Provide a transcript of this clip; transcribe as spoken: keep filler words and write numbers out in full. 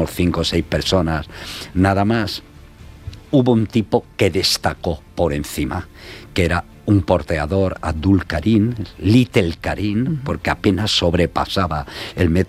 cinco o seis personas, nada más, hubo un tipo que destacó por encima, que era un porteador, Abdul Karim, Little Karim, porque apenas sobrepasaba el metro